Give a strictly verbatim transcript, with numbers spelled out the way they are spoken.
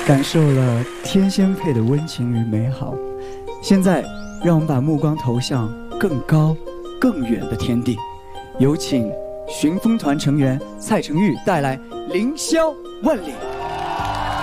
感受了天仙配的温情与美好。现在，让我们把目光投向更高、更远的天地。有请寻风团成员蔡成玉带来《凌霄万里》。